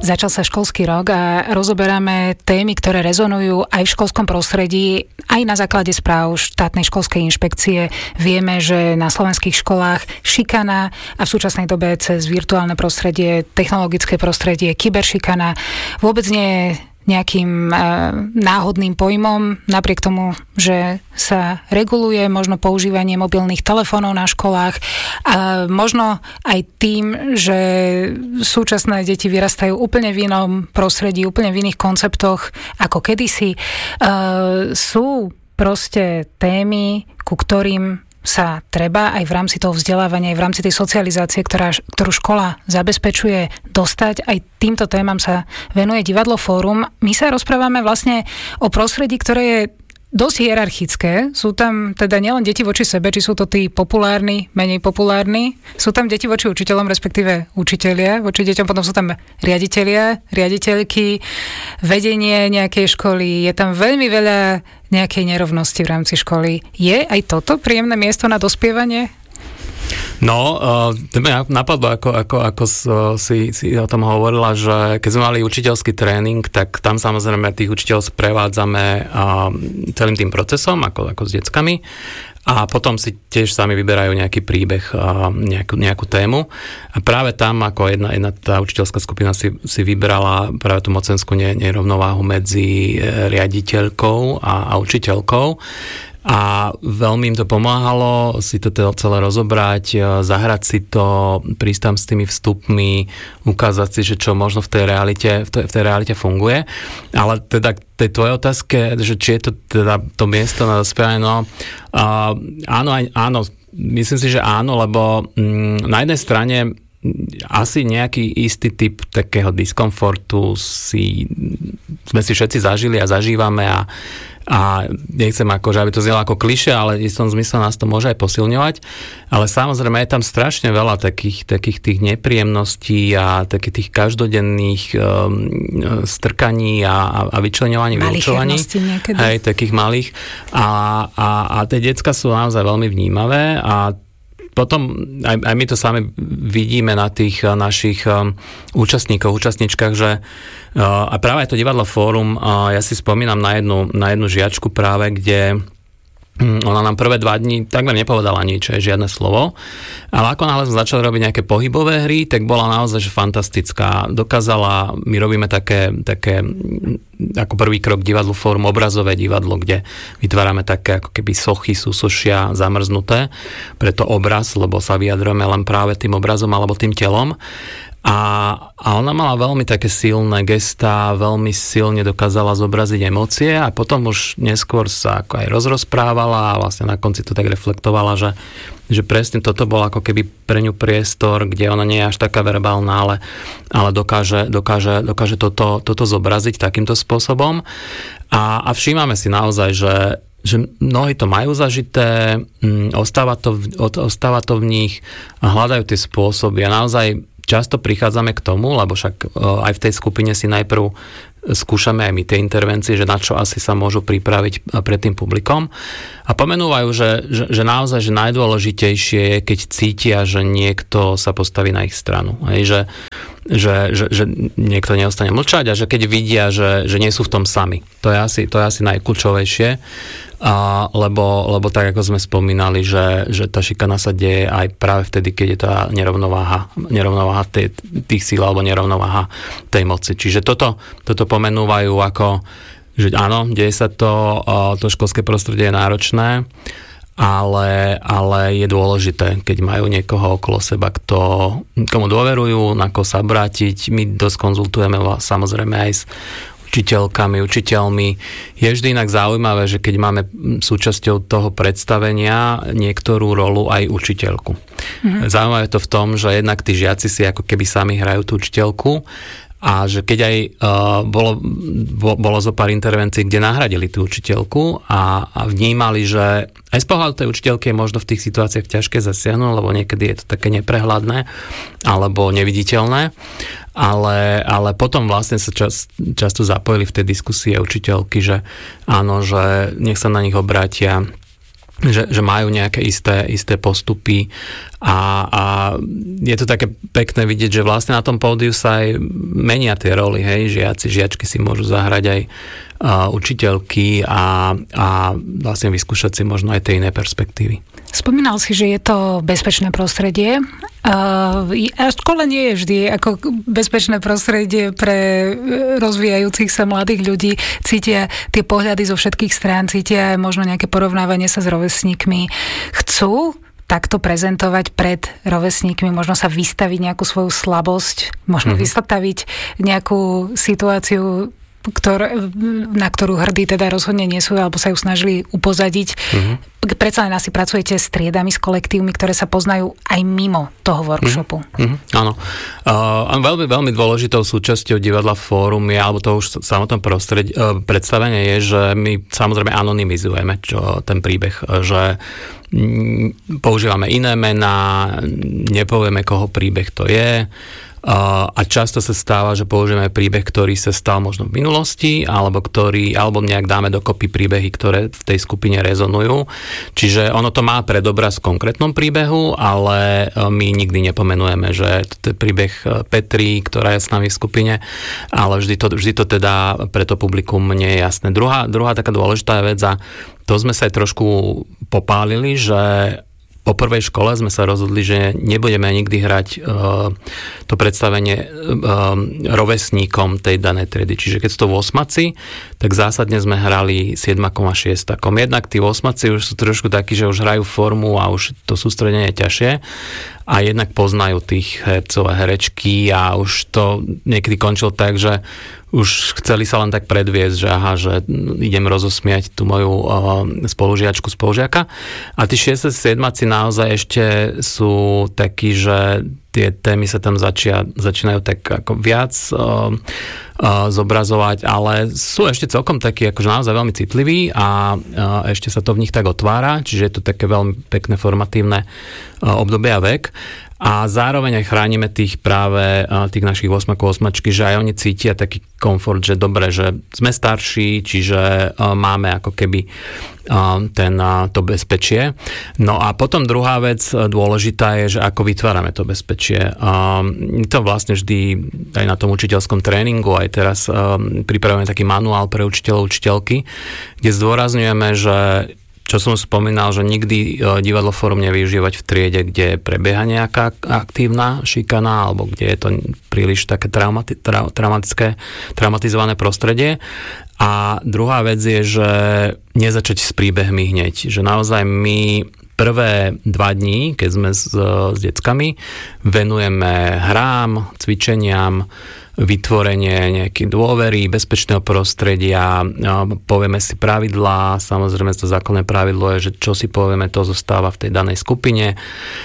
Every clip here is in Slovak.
Začal sa školský rok a rozoberáme témy, ktoré rezonujú aj v školskom prostredí, aj na základe správ štátnej školskej inšpekcie. Vieme, že na slovenských školách šikana a v súčasnej dobe cez virtuálne prostredie, technologické prostredie, kyberšikana vôbec nie je nejakým náhodným pojmom, napriek tomu, že sa reguluje možno používanie mobilných telefónov na školách a možno aj tým, že súčasné deti vyrastajú úplne v inom prostredí, úplne v iných konceptoch ako kedysi. Sú proste témy, ku ktorým sa treba aj v rámci toho vzdelávania, aj v rámci tej socializácie, ktorú škola zabezpečuje, dostať. Aj týmto témam sa venuje Divadlo Fórum. My sa rozprávame vlastne o prostredí, ktoré je dosť hierarchické. Sú tam teda nielen deti voči sebe, či sú to tí populárni, menej populárni. Sú tam deti voči učiteľom, respektíve učitelia. Voči deťom potom sú tam riaditelia, riaditeľky, vedenie nejakej školy. Je tam veľmi veľa nejakej nerovnosti v rámci školy. Je aj toto príjemné miesto na dospievanie? No, mňa napadlo, ako si o tom hovorila, že keď sme mali učiteľský tréning, tak tam samozrejme tých učiteľov sprevádzame celým tým procesom, ako s deckami. A potom si tiež sami vyberajú nejaký príbeh, nejakú tému. A práve tam, ako jedna tá učiteľská skupina si vybrala práve tú mocenskú nerovnováhu medzi riaditeľkou a učiteľkou. A veľmi im to pomáhalo si to celé rozobrať, zahrať si to, prísť tam s tými vstupmi, ukázať si, že čo možno v tej realite funguje. Ale teda tej tvojej otázke, že či je to teda to miesto na dospievanie, no áno, myslím si, že áno, lebo na jednej strane asi nejaký istý typ takého diskomfortu sme si všetci zažili a zažívame a nechcem aby to znelo ako klišé, ale v istom zmysle nás to môže aj posilňovať. Ale samozrejme je tam strašne veľa takých tých nepríjemností a takých tých každodenných strkaní a vyčleňovaní, vyučovaní. Hej, takých malých. A tie decka sú naozaj veľmi vnímavé a potom aj my to sami vidíme na tých našich účastníčkach, že a práve aj to Divadlo Fórum, ja si spomínam na jednu žiačku práve, kde ona nám prvé 2 dni takmer nepovedala nič, žiadne slovo, ale ako náhle sme začali robiť nejaké pohybové hry, tak bola naozaj fantastická. Dokázala, my robíme také ako prvý krok Divadlo Fórum, obrazové divadlo, kde vytvárame také ako keby sochy, súsošia zamrznuté, preto obraz, lebo sa vyjadrujeme len práve tým obrazom alebo tým telom. A ona mala veľmi také silné gestá, veľmi silne dokázala zobraziť emócie a potom už neskôr sa ako aj rozprávala a vlastne na konci to tak reflektovala, že presne toto bol ako keby pre ňu priestor, kde ona nie je až taká verbálna, ale dokáže toto zobraziť takýmto spôsobom. A všímame si naozaj, že mnohí to majú zažité, ostáva to v nich a hľadajú tie spôsoby a naozaj často prichádzame k tomu, lebo však aj v tej skupine si najprv skúšame aj my tie intervencie, že na čo asi sa môžu pripraviť pred tým publikom. A pomenúvajú, že naozaj, že najdôležitejšie je, keď cítia, že niekto sa postaví na ich stranu. Hej, že niekto neostane mlčať a že keď vidia, že nie sú v tom sami. To je asi najkľúčovejšie. Lebo tak, ako sme spomínali, že tá šikana sa deje aj práve vtedy, keď je tá nerovnováha tých síl alebo nerovnováha tej moci. Čiže toto pomenúvajú ako, že áno, deje sa to školské prostredie je náročné, ale je dôležité, keď majú niekoho okolo seba, komu dôverujú, na koho sa obrátiť. My dosť konzultujeme samozrejme aj s učiteľkami, učiteľmi. Je vždy inak zaujímavé, že keď máme súčasťou toho predstavenia niektorú rolu aj učiteľku. Mm-hmm. Zaujímavé to v tom, že jednak tí žiaci si ako keby sami hrajú tú učiteľku a že keď aj bolo zo pár intervencií, kde nahradili tú učiteľku a vnímali, že aj z pohľadu tej učiteľky je možno v tých situáciách ťažké zasiahnuť, lebo niekedy je to také neprehľadné alebo neviditeľné, ale potom vlastne sa často zapojili v tej diskusii učiteľky, že áno, že nech sa na nich obrátia že majú nejaké isté postupy a je to také pekné vidieť, že vlastne na tom pódiu sa aj menia tie roly, hej, žiačky si môžu zahrať aj učiteľky a vlastne vyskúšať si možno aj tie iné perspektívy. Spomínal si, že je to bezpečné prostredie. A škola nie je vždy ako bezpečné prostredie pre rozvíjajúcich sa mladých ľudí. Cítia tie pohľady zo všetkých strán, cítia možno nejaké porovnávanie sa s rovesníkmi. Chcú takto prezentovať pred rovesníkmi, možno sa vystaviť nejakú svoju slabosť, možno vystaviť nejakú situáciu, na ktorú hrdí teda rozhodne nie sú, alebo sa ju snažili upozadiť. Predsa len asi pracujete s triedami, s kolektívmi, ktoré sa poznajú aj mimo toho workshopu. Áno. Veľmi, veľmi dôležitou súčasťou divadla Fórum je, alebo to už samotnom predstavenie je, že my samozrejme anonymizujeme ten príbeh, že používame iné mená, nepovieme, koho príbeh to je. A často sa stáva, že použijeme príbeh, ktorý sa stal možno v minulosti, alebo nejak dáme dokopy príbehy, ktoré v tej skupine rezonujú. Čiže ono to má predobraz v konkrétnom príbehu, ale my nikdy nepomenujeme, že to je príbeh Petri, ktorá je s nami v skupine, ale vždy to teda pre to publikum nie je jasné. Druhá taká dôležitá vec, a to sme sa aj trošku popálili, že po prvej škole sme sa rozhodli, že nebudeme nikdy hrať to predstavenie rovesníkom tej danej triedy. Čiže keď sú to 8-aci, tak zásadne sme hrali 7-akom a 6-akom. Jednak tí 8-aci už sú trošku takí, že už hrajú formu a už to sústredenie je ťažšie. A jednak poznajú tých hercov a herečky a už to niekedy končilo tak, že už chceli sa len tak predviesť, že že idem rozosmiať tú moju spolužiaka. A tí 6-7-aci naozaj ešte sú takí, že tie témy sa tam začínajú tak ako viac zobrazovať, ale sú ešte celkom takí akože naozaj veľmi citliví a ešte sa to v nich tak otvára, čiže je to také veľmi pekné formatívne obdobie a vek. A zároveň aj chránime tých našich 8-8, že aj oni cítia taký komfort, že dobre, že sme starší, čiže máme ako keby to bezpečie. No a potom druhá vec dôležitá je, že ako vytvárame to bezpečie. To vlastne vždy aj na tom učiteľskom tréningu, aj teraz pripravujeme taký manuál pre učiteľov, učiteľky, kde zdôrazňujeme, že čo som spomínal, že nikdy divadlo Fórum nevyužívať v triede, kde prebieha nejaká aktívna šikana alebo kde je to príliš také traumatizované prostredie. A druhá vec je, že nezačať s príbehmi hneď. Že naozaj my prvé 2 dní, keď sme s deckami, venujeme hrám, cvičeniam, vytvorenie nejakej dôvery, bezpečného prostredia, povieme si pravidlá, samozrejme to základné pravidlo je, že čo si povieme, to zostáva v tej danej skupine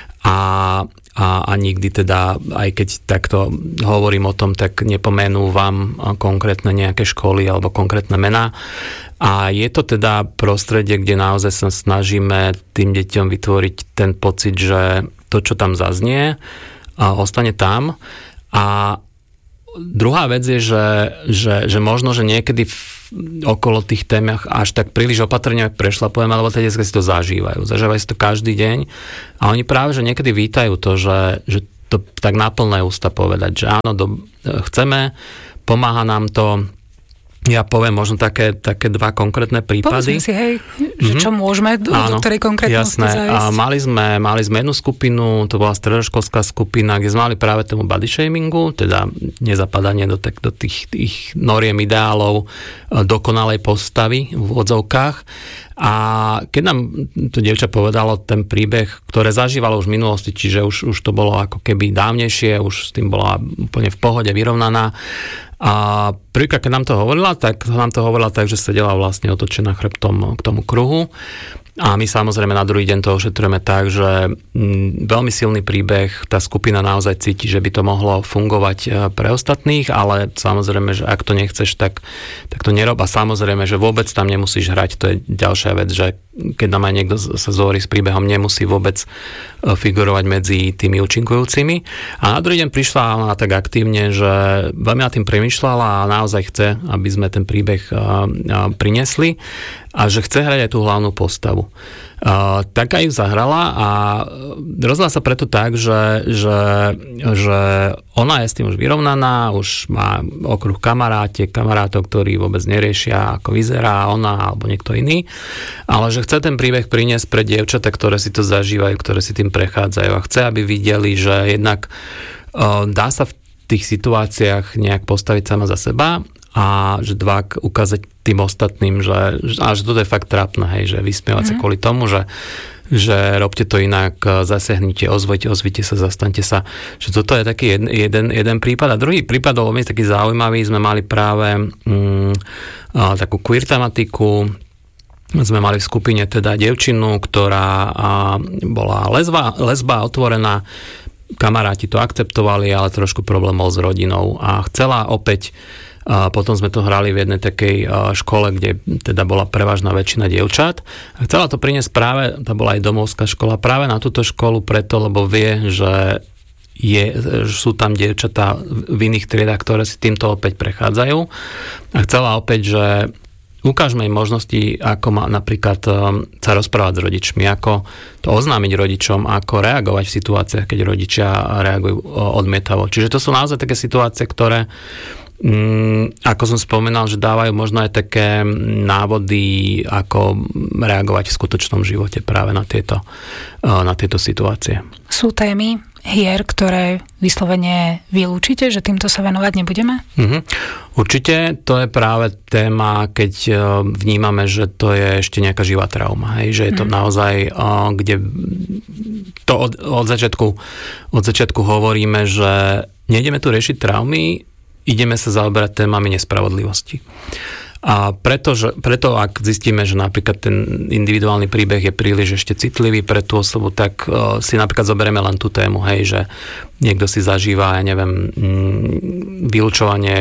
a nikdy teda, aj keď takto hovorím o tom, tak nepomenúvam konkrétne nejaké školy alebo konkrétne mená. A je to teda prostredie, kde naozaj sa snažíme tým deťom vytvoriť ten pocit, že to, čo tam zaznie, ostane tam. A druhá vec je, že možno, že niekedy okolo tých témach až tak príliš opatrne prešlapujem, alebo tie detská si to zažívajú. Zažívajú si to každý deň a oni práve, že niekedy vítajú to, že to tak na plné ústa povedať, že áno, chceme, pomáha nám to. Ja poviem možno také 2 konkrétne prípady. Povedzme si, hej, že čo môžeme do ktorej konkrétnosti zájsť. Mali sme jednu skupinu, to bola stredoškolská skupina, kde sme mali práve tomu body shamingu, teda nezapadanie do tých noriem ideálov dokonalej postavy v odzovkách. A keď nám to dievča povedalo ten príbeh, ktoré zažívalo už v minulosti, čiže už to bolo ako keby dávnejšie, už s tým bola úplne v pohode, vyrovnaná. A prvýkrát, keď nám to hovorila tak, že sedela vlastne otočená chrbtom k tomu kruhu. A my samozrejme na druhý deň to ošetrujeme tak, že veľmi silný príbeh, tá skupina naozaj cíti, že by to mohlo fungovať pre ostatných, ale samozrejme, že ak to nechceš, tak to nerob. A samozrejme, že vôbec tam nemusíš hrať, to je ďalšia vec, že keď nám aj niekto sa zhovorí s príbehom, nemusí vôbec figurovať medzi tými účinkujúcimi. A na druhý deň prišla ona tak aktívne, že veľmi nad tým premýšľala a naozaj chce, aby sme ten príbeh priniesli a že chce hrať aj tú hlavnú postavu. Tak aj ju zahrala a rozhodla sa preto tak, že ona je s tým už vyrovnaná, už má okruh kamarátov, ktorí vôbec neriešia, ako vyzerá ona alebo niekto iný, ale že chce ten príbeh priniesť pre dievčatá, ktoré si to zažívajú, ktoré si tým prechádzajú a chce, aby videli, že jednak dá sa v tých situáciách nejak postaviť sama za seba a že dvak ukázať tým ostatným, že toto je fakt trápne, hej, že vysmievať sa kvôli tomu, že robte to inak, zasiahnite, ozvite sa, zastaňte sa. Že toto je taký jeden prípad. A druhý prípad bol veľmi taký zaujímavý, sme mali práve takú queer tematiku. Sme mali v skupine teda dievčinu, ktorá bola lesba otvorená, kamaráti to akceptovali, ale trošku problémov s rodinou a chcela opäť, potom sme to hrali v jednej takej škole, kde teda bola prevažná väčšina dievčat a chcela to priniesť práve, to bola aj domovská škola, práve na túto školu preto, lebo vie, že sú tam dievčatá v iných triedách, ktoré si týmto opäť prechádzajú a chcela opäť, že ukážme im možnosti, ako má napríklad sa rozprávať s rodičmi, ako to oznámiť rodičom, ako reagovať v situáciách, keď rodičia reagujú odmietavo. Čiže to sú naozaj také situácie, ktoré, ako som spomínal, že dávajú možno aj také návody, ako reagovať v skutočnom živote práve na tieto situácie. Sú témy hier, ktoré vyslovene vylúčite, že týmto sa venovať nebudeme? Určite, to je práve téma, keď vnímame, že to je ešte nejaká živá trauma, hej? Že je to naozaj, kde to od začiatku hovoríme, že nejdeme tu riešiť traumy, ideme sa zaoberať témami nespravodlivosti. A preto, ak zistíme, že napríklad ten individuálny príbeh je príliš ešte citlivý pre tú osobu, tak si napríklad zoberieme len tú tému, hej, že niekto si zažíva, ja neviem, vylúčovanie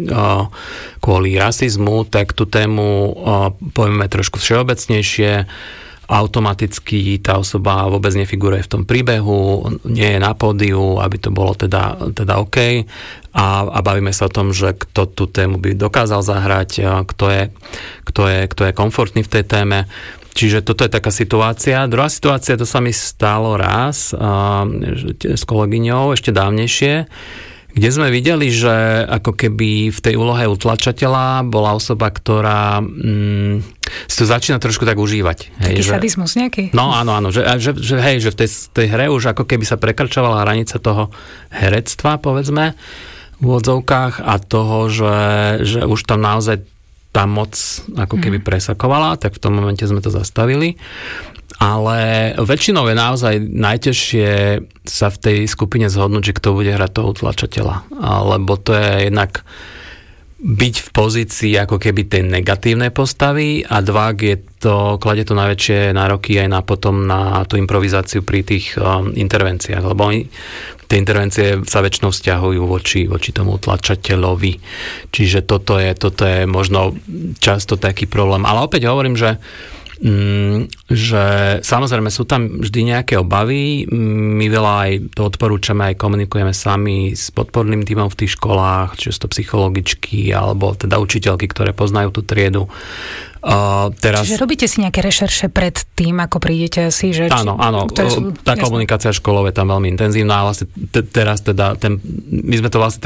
kvôli rasizmu, tak tú tému povieme trošku všeobecnejšie, automaticky tá osoba vôbec nefiguruje v tom príbehu, nie je na pódiu, aby to bolo teda OK a bavíme sa o tom, že kto tú tému by dokázal zahrať, kto je komfortný v tej téme. Čiže toto je taká situácia. Druhá situácia, to sa mi stalo raz s kolegyňou, ešte dávnejšie, kde sme videli, že ako keby v tej úlohe utlačateľa bola osoba, ktorá si to začína trošku tak užívať. Taký sadizmus nejaký? No áno, že v tej hre už ako keby sa prekračovala hranica toho herectva, povedzme, v úvodzovkách a toho, že už tam naozaj tá moc ako keby presakovala, tak v tom momente sme to zastavili. Ale väčšinou je naozaj najťažšie sa v tej skupine zhodnúť, že kto bude hrať toho utlačateľa. Lebo to je jednak byť v pozícii ako keby tej negatívnej postavy a kladie to najväčšie nároky aj potom na tú improvizáciu pri tých intervenciách, lebo tie intervencie sa väčšinou vzťahujú voči tomu utlačateľovi. Čiže toto je možno často taký problém. Ale opäť hovorím, že samozrejme sú tam vždy nejaké obavy, my veľa aj to odporúčame, aj komunikujeme sami s podporným tímom v tých školách, čiže to psychologičky alebo teda učiteľky, ktoré poznajú tú triedu. Čiže robíte si nejaké rešerše pred tým, ako prídete asi? Že áno, tá komunikácia školov je tam veľmi intenzívna, ale vlastne teraz my sme to vlastne